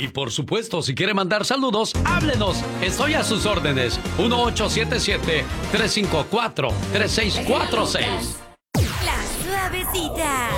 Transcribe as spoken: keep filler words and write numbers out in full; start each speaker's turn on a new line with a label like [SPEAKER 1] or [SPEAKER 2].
[SPEAKER 1] Y por supuesto, si quiere mandar saludos, háblenos. Estoy a sus órdenes. uno ocho siete siete, tres cinco cuatro, tres seis cuatro seis.
[SPEAKER 2] La Suavecita.